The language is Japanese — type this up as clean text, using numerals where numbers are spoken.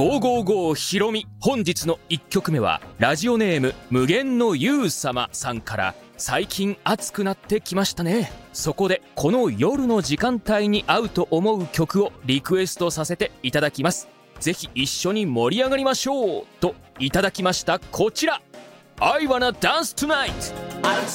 555ひろみ。本日の1曲目はラジオネーム無限のゆう様さんから、最近暑くなってきましたね。そこでこの夜の時間帯に合うと思う曲をリクエストさせていただきます。ぜひ一緒に盛り上がりましょうといただきました。こちら、I wanna dance tonight。